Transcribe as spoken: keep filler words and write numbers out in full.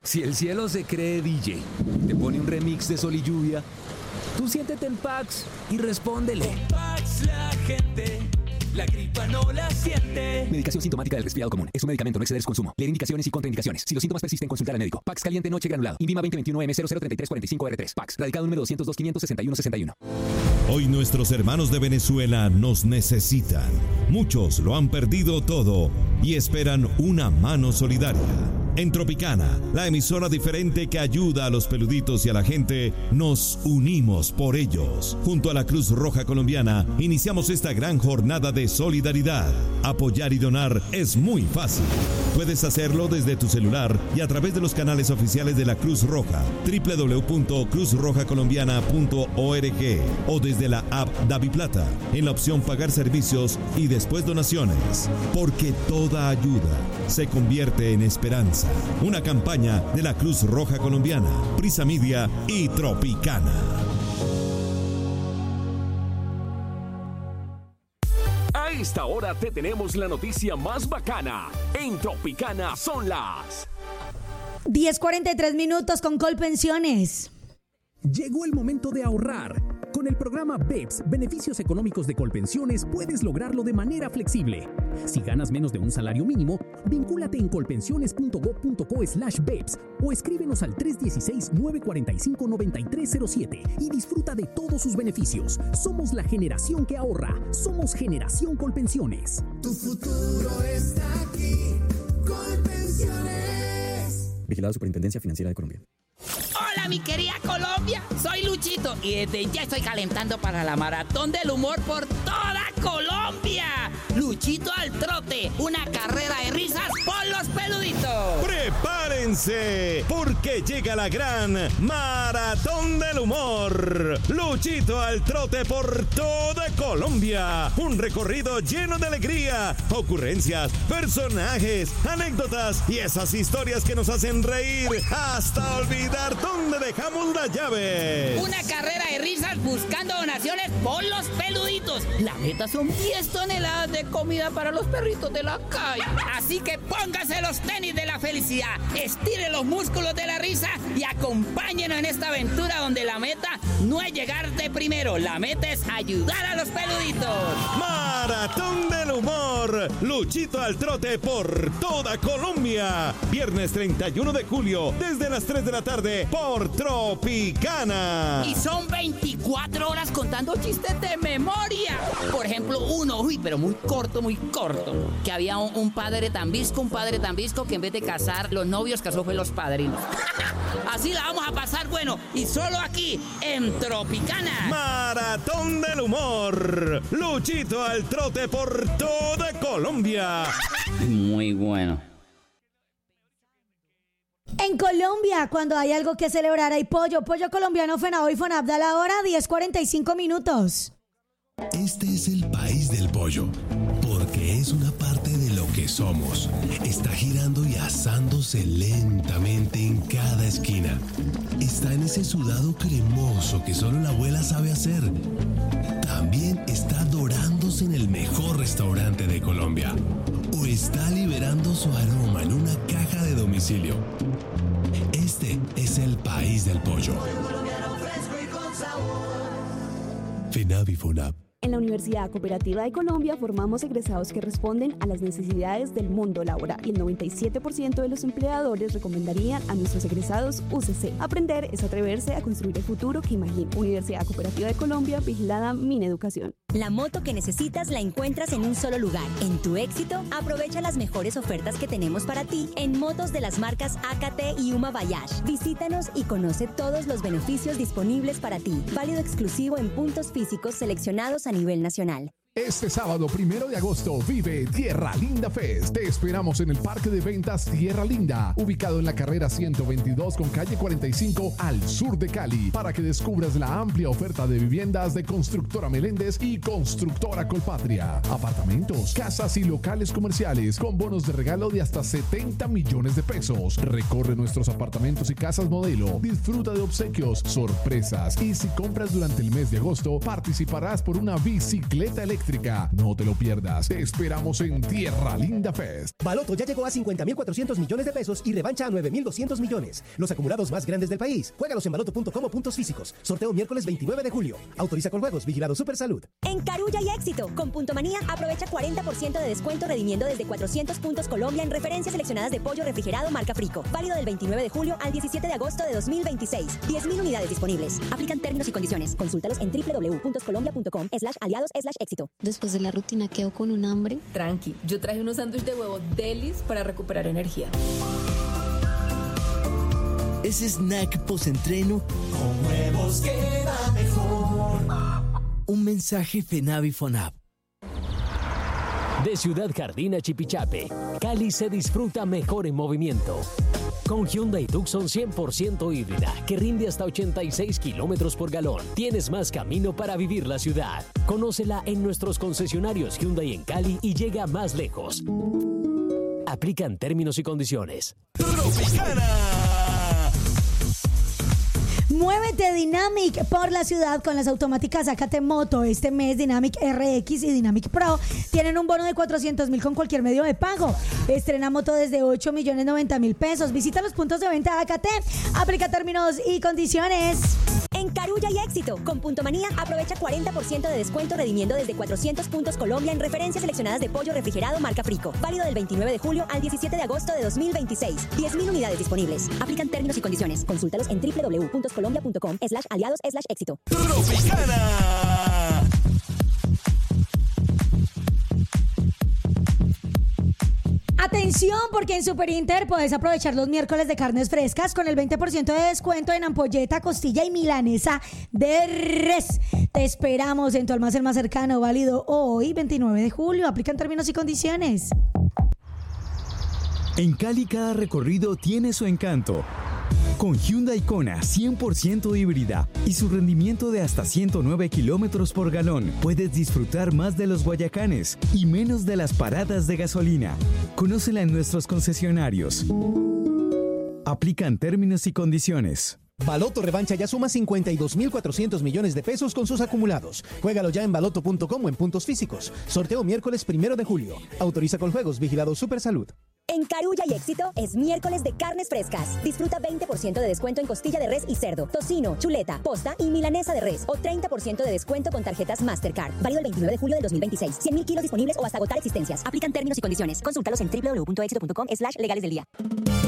Si el cielo se cree D J, te pone un remix de Sol y Lluvia, tú siéntete en Pax y respóndele. Con Pax la gente, la gripa no la siente. Medicación sintomática del resfriado común. Es un medicamento, no exceder su consumo. Leer indicaciones y contraindicaciones. Si los síntomas persisten, consultar al médico. Pax caliente noche granulado. Invima veinte veintiuno M cero cero treinta y tres cuarenta y cinco R tres. Pax. Radicado número doscientos dos quinientos sesenta y uno sesenta y uno. Hoy nuestros hermanos de Venezuela nos necesitan. Muchos lo han perdido todo y esperan una mano solidaria. En Tropicana, la emisora diferente que ayuda a los peluditos y a la gente, nos unimos por ellos. Junto a la Cruz Roja Colombiana, iniciamos esta gran jornada de solidaridad. Apoyar y donar es muy fácil. Puedes hacerlo desde tu celular y a través de los canales oficiales de la Cruz Roja, doble u doble u doble u punto cruz roja colombiana punto org, o desde la app DaviPlata, en la opción Pagar servicios y después donaciones. Porque toda ayuda se convierte en esperanza. Una campaña de la Cruz Roja Colombiana, Prisa Media y Tropicana. A esta hora te tenemos la noticia más bacana. En Tropicana son las diez cuarenta y tres minutos con Colpensiones. Llegó el momento de ahorrar. Con el programa B E P S, Beneficios Económicos de Colpensiones, puedes lograrlo de manera flexible. Si ganas menos de un salario mínimo, vincúlate en colpensiones punto gob punto co slash B E P S o escríbenos al tres uno seis, nueve cuatro cinco, nueve tres cero siete y disfruta de todos sus beneficios. Somos la generación que ahorra. Somos Generación Colpensiones. Tu futuro está aquí. Colpensiones. Vigilado Superintendencia Financiera de Colombia. Hola mi querida Colombia, soy Luchito y desde ya estoy calentando para la maratón del humor por toda Colombia. Luchito al trote, una carrera de risas por los peluditos. ¡Prepárense! Porque llega la gran Maratón del Humor. Luchito al trote por toda Colombia. Un recorrido lleno de alegría, ocurrencias, personajes, anécdotas y esas historias que nos hacen reír hasta olvidar dónde dejamos las llaves. Una carrera de risas buscando donaciones por los peluditos. La meta son diez toneladas de comida para los perritos de la calle. Así que póngase los tenis de la felicidad, estire los músculos de la risa y acompáñenos en esta aventura donde la meta no es llegar de primero, la meta es ayudar a los peluditos. Maratón del Humor. Luchito al trote por toda Colombia. Viernes treinta y uno de julio, desde las tres de la tarde, por Tropicana. Y son veinticuatro horas contando chistes de memoria. Por ejemplo, uno, uy, pero muy corto, muy corto. Que había un, un padre tan visco, un padre tan visco que en vez de casar los novios, casó fue los padrinos. Así la vamos a pasar bueno. Y solo aquí, en Tropicana. Maratón del Humor. Luchito al trote por toda Colombia. Muy bueno. En Colombia, cuando hay algo que celebrar, hay pollo. Pollo colombiano, Fenado y Fonab da la hora, diez cuarenta y cinco minutos. Este es el país del pollo, porque es una parte de lo que somos. Está girando y asándose lentamente en cada esquina. Está en ese sudado cremoso que solo la abuela sabe hacer. También está dorándose en el mejor restaurante de Colombia. O está liberando su aroma en una caja de domicilio. Este es el país del pollo. FENAV y FONAP. En la Universidad Cooperativa de Colombia formamos egresados que responden a las necesidades del mundo laboral y el noventa y siete por ciento de los empleadores recomendarían a nuestros egresados U C C. Aprender es atreverse a construir el futuro que imagina. Universidad Cooperativa de Colombia, vigilada Mineducación. La moto que necesitas la encuentras en un solo lugar. En tu éxito, aprovecha las mejores ofertas que tenemos para ti en motos de las marcas A K T y Uma Bayash. Visítanos y conoce todos los beneficios disponibles para ti. Válido exclusivo en puntos físicos seleccionados a nivel nacional. Este sábado primero de agosto vive Tierra Linda Fest. Te esperamos en el Parque de Ventas Tierra Linda, ubicado en la carrera ciento veintidós con calle cuarenta y cinco al sur de Cali, para que descubras la amplia oferta de viviendas de Constructora Meléndez y Constructora Colpatria. Apartamentos, casas y locales comerciales con bonos de regalo de hasta setenta millones de pesos. Recorre nuestros apartamentos y casas modelo. Disfruta de obsequios, sorpresas y si compras durante el mes de agosto, participarás por una bicicleta eléctrica eléctrica. No te lo pierdas. Te esperamos en Tierra Linda Fest. Baloto ya llegó a cincuenta mil cuatrocientos millones de pesos y revancha a nueve mil doscientos millones. Los acumulados más grandes del país. Juégalos en baloto punto com o puntos físicos. Sorteo miércoles veintinueve de julio. Autoriza con juegos. Vigilado Supersalud. En Carulla y Éxito, con Punto Manía, aprovecha cuarenta por ciento de descuento redimiendo desde cuatrocientos puntos Colombia en referencias seleccionadas de pollo refrigerado marca Frico. Válido del veintinueve de julio al diecisiete de agosto de dos mil veintiséis. diez mil unidades disponibles. Aplican términos y condiciones. Consúltalos en doble u doble u doble u punto colombia punto com slash aliados slash éxito. Después de la rutina quedo con un hambre. Tranqui, yo traje unos sándwiches de huevo delis para recuperar energía. Ese snack post-entreno con huevos queda mejor. Un mensaje FENAVI FONAP. De Ciudad Jardín a Chipichape, Cali se disfruta mejor en movimiento. Con Hyundai Tucson cien por ciento híbrida, que rinde hasta ochenta y seis kilómetros por galón, tienes más camino para vivir la ciudad. Conócela en nuestros concesionarios Hyundai en Cali y llega más lejos. Aplican términos y condiciones. Muévete Dynamic por la ciudad con las automáticas Sácate Moto. Este mes Dynamic R X y Dynamic Pro tienen un bono de cuatrocientos mil con cualquier medio de pago. Estrena moto desde ocho millones noventa mil pesos. Visita los puntos de venta A K T. Aplica términos y condiciones. En Carulla y Éxito, con Punto Manía, aprovecha cuarenta por ciento de descuento redimiendo desde cuatrocientos puntos Colombia en referencias seleccionadas de pollo refrigerado marca Frico. Válido del veintinueve de julio al diecisiete de agosto de dos mil veintiséis. diez mil unidades disponibles. Aplican términos y condiciones. Consúltalos en doble u doble u doble u punto colombia punto com slash aliados slash éxito. Tropicana. Atención, porque en Super Inter puedes aprovechar los miércoles de carnes frescas con el veinte por ciento de descuento en ampolleta, costilla y milanesa de res. Te esperamos en tu almacén más cercano, válido hoy, veintinueve de julio. Aplican términos y condiciones. En Cali cada recorrido tiene su encanto. Con Hyundai Kona cien por ciento híbrida y su rendimiento de hasta ciento nueve kilómetros por galón, puedes disfrutar más de los Guayacanes y menos de las paradas de gasolina. Conócela en nuestros concesionarios. Aplican términos y condiciones. Baloto Revancha ya suma cincuenta y dos mil cuatrocientos millones de pesos con sus acumulados. Juégalo ya en baloto punto com o en puntos físicos. Sorteo miércoles primero de julio. Autoriza con juegos. Vigilado Supersalud. En Carulla y Éxito es miércoles de carnes frescas. Disfruta veinte por ciento de descuento en costilla de res y cerdo, tocino, chuleta, posta y milanesa de res. O treinta por ciento de descuento con tarjetas Mastercard. Válido el veintinueve de julio de dos mil veintiséis. cien mil kilos disponibles o hasta agotar existencias. Aplican términos y condiciones. Consúltalos en doble u doble u doble u punto éxito punto com slash legales del día.